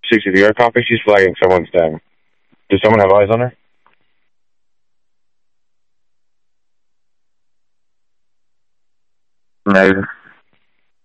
60 copy. She's flagging someone's down. Does someone have eyes on her? No.